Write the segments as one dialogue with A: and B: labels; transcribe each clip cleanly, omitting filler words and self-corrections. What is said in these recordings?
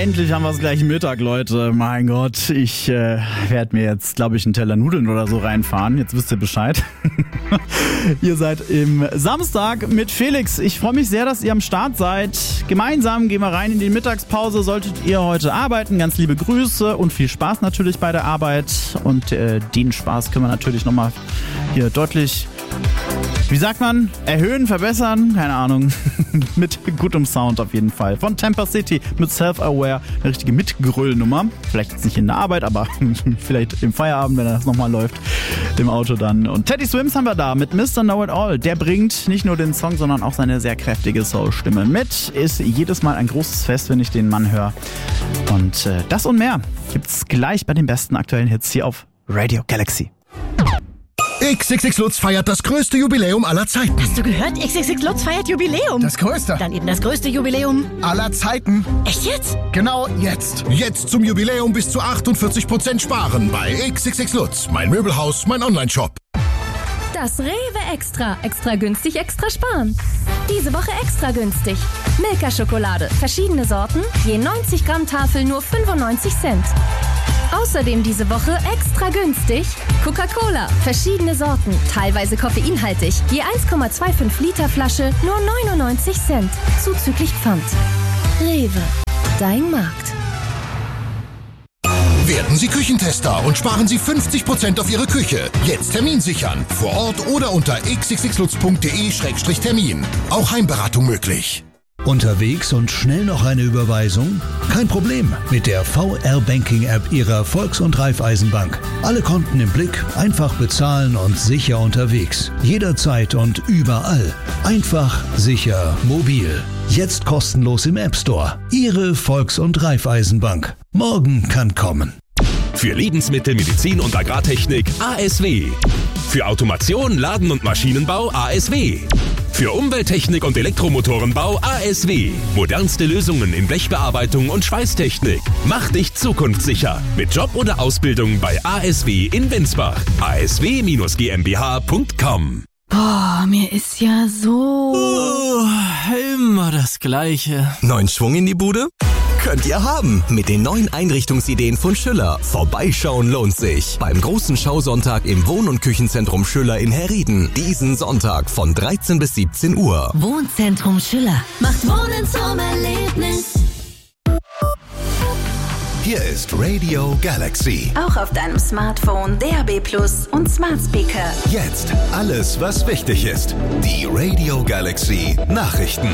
A: Endlich haben wir es gleich Mittag, Leute. Mein Gott, ich werde mir jetzt, glaube ich, einen Teller Nudeln oder so reinfahren. Jetzt wisst ihr Bescheid. Ihr seid im Samstag mit Felix. Ich freue mich sehr, dass ihr am Start seid. Gemeinsam gehen wir rein in die Mittagspause. Solltet ihr heute arbeiten, ganz liebe Grüße und viel Spaß natürlich bei der Arbeit. Und den Spaß können wir natürlich nochmal hier deutlich, wie sagt man, erhöhen, verbessern, keine Ahnung, mit gutem Sound auf jeden Fall. Von Tampa City mit Self-Aware, eine richtige Mitgröllnummer. Vielleicht jetzt nicht in der Arbeit, aber vielleicht im Feierabend, wenn das nochmal läuft, im Auto dann. Und Teddy Swims haben wir da mit Mr. Know It All. Der bringt nicht nur den Song, sondern auch seine sehr kräftige Soul-Stimme mit. Ist jedes Mal ein großes Fest, wenn ich den Mann höre. Und das und mehr gibt's gleich bei den besten aktuellen Hits hier auf Radio Galaxy.
B: XXX Lutz feiert das größte Jubiläum aller Zeiten.
C: Hast du gehört? XXX Lutz feiert Jubiläum.
B: Das größte.
C: Dann eben das größte Jubiläum
B: Aller Zeiten.
C: Echt jetzt?
B: Genau jetzt. Jetzt zum Jubiläum bis zu 48% sparen bei XXX Lutz. Mein Möbelhaus, mein Onlineshop.
D: Das Rewe Extra. Extra günstig, extra sparen. Diese Woche extra günstig. Milka-Schokolade. Verschiedene Sorten. Je 90 Gramm Tafel nur 95 Cent. Außerdem diese Woche extra günstig Coca-Cola, verschiedene Sorten, teilweise koffeinhaltig, je 1,25 Liter Flasche, nur 99 Cent, zuzüglich Pfand. Rewe, dein Markt.
B: Werden Sie Küchentester und sparen Sie 50% auf Ihre Küche. Jetzt Termin sichern. Vor Ort oder unter xxxlutz.de/termin. Auch Heimberatung möglich.
E: Unterwegs und schnell noch eine Überweisung? Kein Problem mit der VR-Banking-App Ihrer Volks- und Raiffeisenbank. Alle Konten im Blick, einfach bezahlen und sicher unterwegs. Jederzeit und überall. Einfach, sicher, mobil. Jetzt kostenlos im App Store. Ihre Volks- und Raiffeisenbank. Morgen kann kommen.
F: Für Lebensmittel, Medizin und Agrartechnik ASW. Für Automation, Laden- und Maschinenbau ASW. Für Umwelttechnik und Elektromotorenbau ASW. Modernste Lösungen in Blechbearbeitung und Schweißtechnik. Mach dich zukunftssicher. Mit Job oder Ausbildung bei ASW in Winsbach. asw-gmbh.com.
C: Boah, mir ist ja so...
G: Immer das Gleiche.
H: Neuen Schwung in die Bude? Könnt ihr haben mit den neuen Einrichtungsideen von Schüller. Vorbeischauen lohnt sich. Beim großen Schausonntag im Wohn- und Küchenzentrum Schüller in Herrieden. Diesen Sonntag von 13 bis 17 Uhr.
C: Wohnzentrum Schüller.
D: Macht Wohnen zum Erlebnis.
B: Hier ist Radio Galaxy.
I: Auch auf deinem Smartphone, DAB+ und Smart Speaker.
B: Jetzt alles, was wichtig ist. Die Radio Galaxy Nachrichten.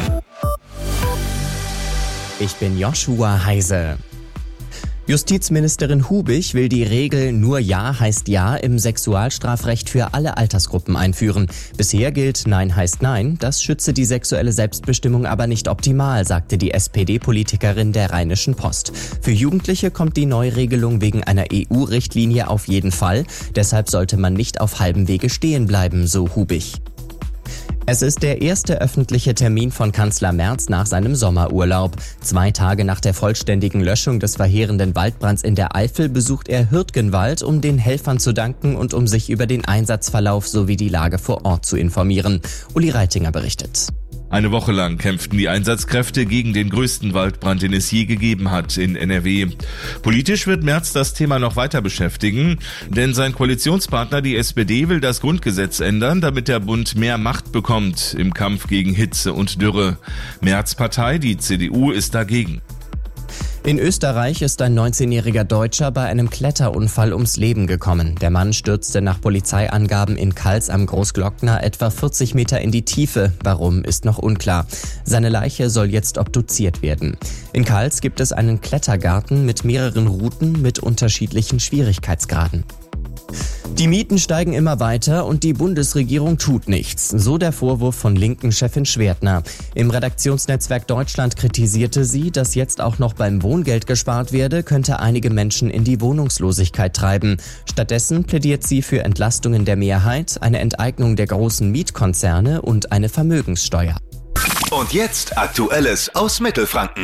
J: Ich bin Joshua Heise. Justizministerin Hubich will die Regel "Nur Ja heißt Ja" im Sexualstrafrecht für alle Altersgruppen einführen. Bisher gilt "Nein heißt Nein", das schütze die sexuelle Selbstbestimmung aber nicht optimal, sagte die SPD-Politikerin der Rheinischen Post. Für Jugendliche kommt die Neuregelung wegen einer EU-Richtlinie auf jeden Fall. Deshalb sollte man nicht auf halbem Wege stehen bleiben, so Hubich. Es ist der erste öffentliche Termin von Kanzler Merz nach seinem Sommerurlaub. 2 Tage nach der vollständigen Löschung des verheerenden Waldbrands in der Eifel besucht er Hürtgenwald, um den Helfern zu danken und um sich über den Einsatzverlauf sowie die Lage vor Ort zu informieren. Uli Reitinger berichtet.
K: Eine Woche lang kämpften die Einsatzkräfte gegen den größten Waldbrand, den es je gegeben hat in NRW. Politisch wird Merz das Thema noch weiter beschäftigen, denn sein Koalitionspartner, die SPD, will das Grundgesetz ändern, damit der Bund mehr Macht bekommt im Kampf gegen Hitze und Dürre. Merz' Partei, die CDU, ist dagegen.
J: In Österreich ist ein 19-jähriger Deutscher bei einem Kletterunfall ums Leben gekommen. Der Mann stürzte nach Polizeiangaben in Kals am Großglockner etwa 40 Meter in die Tiefe. Warum, ist noch unklar. Seine Leiche soll jetzt obduziert werden. In Kals gibt es einen Klettergarten mit mehreren Routen mit unterschiedlichen Schwierigkeitsgraden. Die Mieten steigen immer weiter und die Bundesregierung tut nichts. So der Vorwurf von Linken-Chefin Schwertner. Im Redaktionsnetzwerk Deutschland kritisierte sie, dass jetzt auch noch beim Wohngeld gespart werde, könnte einige Menschen in die Wohnungslosigkeit treiben. Stattdessen plädiert sie für Entlastungen der Mehrheit, eine Enteignung der großen Mietkonzerne und eine Vermögenssteuer.
B: Und jetzt Aktuelles aus Mittelfranken.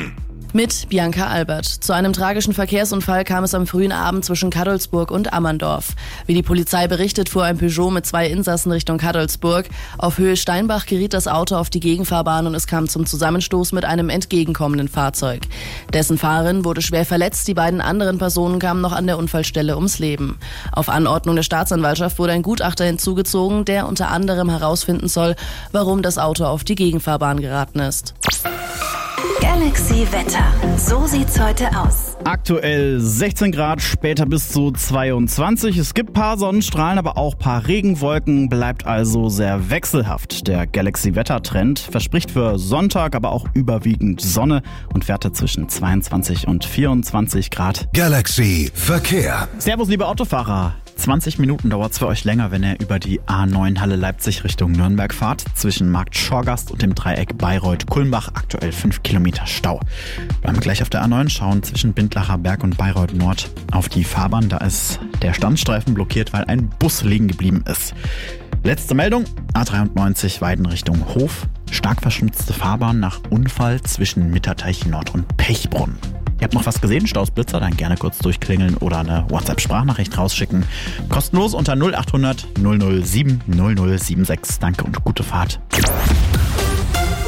L: Mit Bianca Albert. Zu einem tragischen Verkehrsunfall kam es am frühen Abend zwischen Cadolzburg und Ammerndorf. Wie die Polizei berichtet, fuhr ein Peugeot mit 2 Insassen Richtung Cadolzburg. Auf Höhe Steinbach geriet das Auto auf die Gegenfahrbahn und es kam zum Zusammenstoß mit einem entgegenkommenden Fahrzeug. Dessen Fahrerin wurde schwer verletzt, die beiden anderen Personen kamen noch an der Unfallstelle ums Leben. Auf Anordnung der Staatsanwaltschaft wurde ein Gutachter hinzugezogen, der unter anderem herausfinden soll, warum das Auto auf die Gegenfahrbahn geraten ist.
I: Galaxy Wetter. So sieht's heute aus.
A: Aktuell 16 Grad, später bis zu 22. Es gibt ein paar Sonnenstrahlen, aber auch ein paar Regenwolken. Bleibt also sehr wechselhaft. Der Galaxy-Wetter-Trend verspricht für Sonntag aber auch überwiegend Sonne und Werte zwischen 22 und 24 Grad.
B: Galaxy Verkehr.
A: Servus, liebe Autofahrer. 20 Minuten dauert es für euch länger, wenn ihr über die A9 Halle Leipzig Richtung Nürnberg fahrt. Zwischen Markt Schorgast und dem Dreieck Bayreuth-Kulmbach aktuell 5 Kilometer Stau. Bleiben gleich auf der A9, schauen zwischen Bindlacher Berg und Bayreuth Nord auf die Fahrbahn. Da ist der Standstreifen blockiert, weil ein Bus liegen geblieben ist. Letzte Meldung, A93 Weiden Richtung Hof. Stark verschmutzte Fahrbahn nach Unfall zwischen Mitterteich Nord und Pechbrunn. Ihr habt noch was gesehen, Staus, Blitzer, dann gerne kurz durchklingeln oder eine WhatsApp-Sprachnachricht rausschicken. Kostenlos unter 0800 007 0076. Danke und gute Fahrt.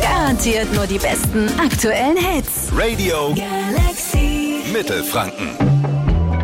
I: Garantiert nur die besten aktuellen Hits.
H: Radio
I: Galaxy
H: Mittelfranken.